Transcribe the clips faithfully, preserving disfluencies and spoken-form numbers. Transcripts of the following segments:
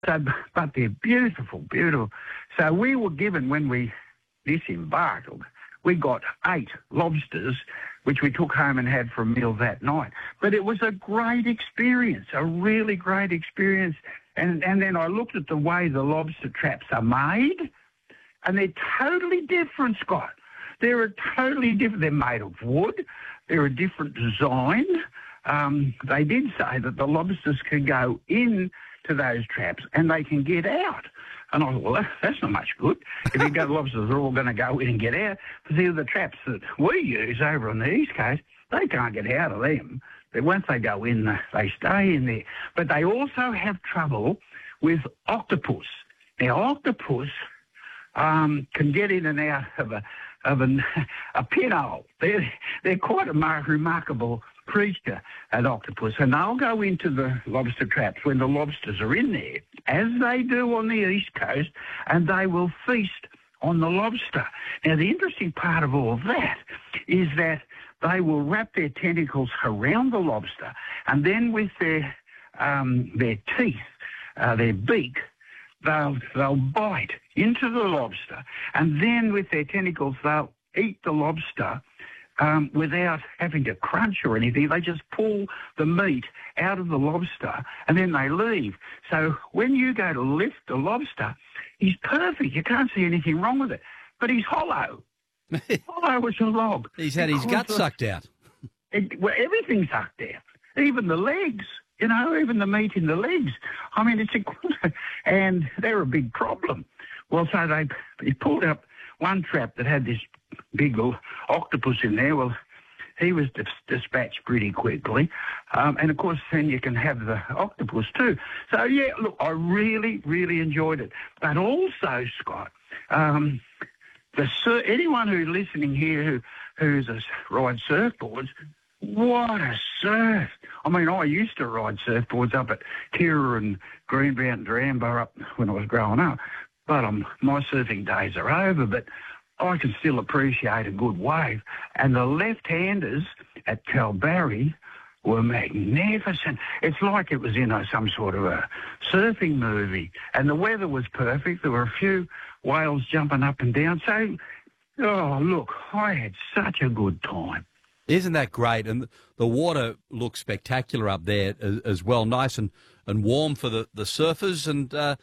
So, but they're beautiful, beautiful. So we were given, when we disembarked, we got eight lobsters, which we took home and had for a meal that night. But it was a great experience, a really great experience. And, and then I looked at the way the lobster traps are made, and they're totally different, Scott. They're a totally different. They're made of wood. They're a different design. Um, they did say that the lobsters can go in to those traps and they can get out. And I thought, well, that's not much good. If you go, the lobsters are all going to go in and get out. Because see, the traps that we use over on the East Coast, they can't get out of them. But once they go in, they stay in there. But they also have trouble with octopus. Now, octopus um, can get in and out of a of an, a pinhole. They're, they're quite a mar- remarkable creature, an octopus, and they'll go into the lobster traps when the lobsters are in there, as they do on the East Coast, and they will feast on the lobster. Now, the interesting part of all of that is that they will wrap their tentacles around the lobster, and then with their um, their teeth, uh, their beak, they'll they'll bite into the lobster, and then with their tentacles they'll eat the lobster um, without having to crunch or anything. They just pull the meat out of the lobster and then they leave. So when you go to lift the lobster, he's perfect. You can't see anything wrong with it, but he's hollow. Hollow as a log. He's had his guts sucked out. It, well, everything's sucked out, even the legs. You know, even the meat in the legs. I mean, it's a, and they're a big problem. Well, so they, they pulled up one trap that had this big octopus in there. Well, he was dis- dispatched pretty quickly. Um, and, of course, then you can have the octopus too. So, yeah, look, I really, really enjoyed it. But also, Scott, um, the sur- anyone who's listening here who who's a, rides surfboards, what a surf. I mean, I used to ride surfboards up at Kira and Greenbelt and Durango up when I was growing up. But um, my surfing days are over, but I can still appreciate a good wave. And the left-handers at Kalbarri were magnificent. It's like it was in a, some sort of a surfing movie. And the weather was perfect. There were a few whales jumping up and down. So, oh, look, I had such a good time. Isn't that great? And the water looks spectacular up there as, as well, nice and, and warm for the, the surfers. And uh,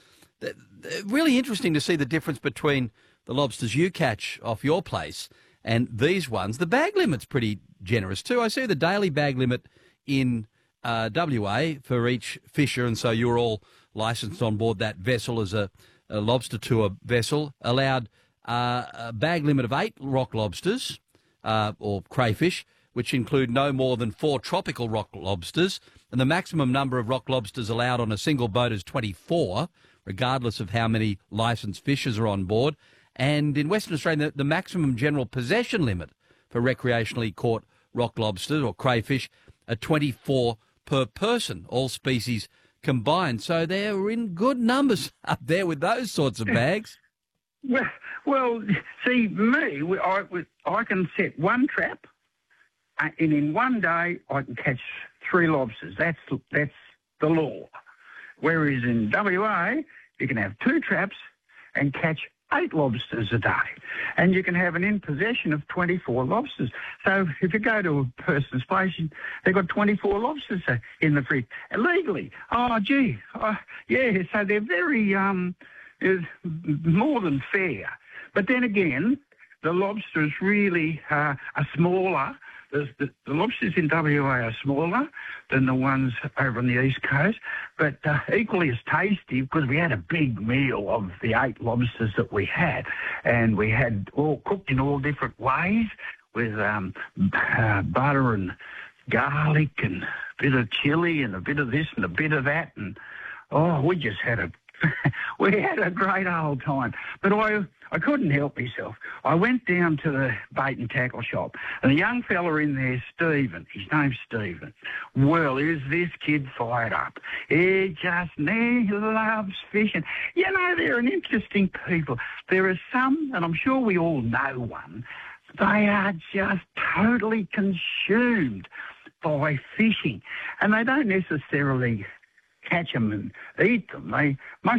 really interesting to see the difference between the lobsters you catch off your place and these ones. The bag limit's pretty generous too. I see the daily bag limit in uh, W A for each fisher, and so you're all licensed on board that vessel as a, a lobster tour vessel, allowed uh, a bag limit of eight rock lobsters uh, or crayfish, which include no more than four tropical rock lobsters, and the maximum number of rock lobsters allowed on a single boat is twenty-four, regardless of how many licensed fishers are on board. And in Western Australia, the, the maximum general possession limit for recreationally caught rock lobsters or crayfish are twenty-four per person, all species combined. So they're in good numbers up there with those sorts of bags. Well, well see, me, I, I can set one trap, and in one day I can catch three lobsters. That's that's the law. Whereas in W A, you can have two traps and catch eight lobsters a day. And you can have an in possession of twenty-four lobsters. So if you go to a person's place, they've got twenty-four lobsters in the fridge. Legally. Oh, gee. Oh, yeah, so they're very, um, more than fair. But then again, the lobsters really uh, are smaller. The, the, the lobsters in W A are smaller than the ones over on the East Coast, but uh, equally as tasty because we had a big meal of the eight lobsters that we had, and we had all cooked in all different ways with um, uh, butter and garlic and a bit of chilli and a bit of this and a bit of that, and oh, we just had a we had a great old time. But I I couldn't help myself. I went down to the bait and tackle shop, and a young fella in there, Stephen, his name's Stephen. Well, is this kid fired up? He just he loves fishing. You know, they're an interesting people. There are some, and I'm sure we all know one, they are just totally consumed by fishing, and they don't necessarily catch them and eat them. They most